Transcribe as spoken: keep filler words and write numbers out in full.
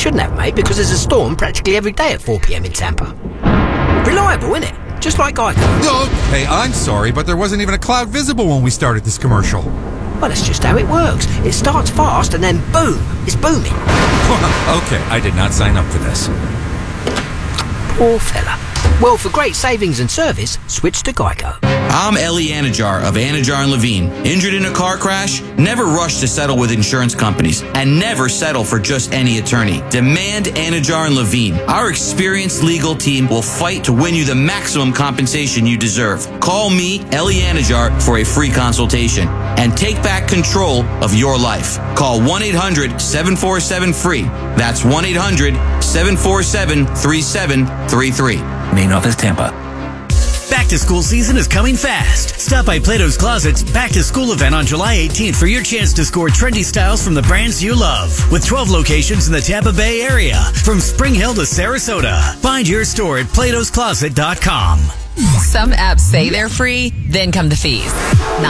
shouldn't have, mate, because there's a storm practically every day at four p.m. in Tampa. Reliable, innit? Just like Geico. Oh, hey, I'm sorry, but there wasn't even a cloud visible when we started this commercial. Well, that's just how it works. It starts fast and then boom, it's booming. Okay, I did not sign up for this. Poor fella. Well, for great savings and service, switch to Geico. I'm Ellie Anajar of Anajar and Levine. Injured in a car crash? Never rush to settle with insurance companies, and never settle for just any attorney. Demand Anajar and Levine. Our experienced legal team will fight to win you the maximum compensation you deserve. Call me, Ellie Anajar, for a free consultation and take back control of your life. Call one eight hundred seven four seven free. That's one eight hundred seven four seven three seven three three. Main office, Tampa. Back to school season is coming fast. Stop by Plato's Closet's Back to School event on July eighteenth for your chance to score trendy styles from the brands you love. With twelve locations in the Tampa Bay area, from Spring Hill to Sarasota. Find your store at platos closet dot com. Some apps say they're free, then come the fees.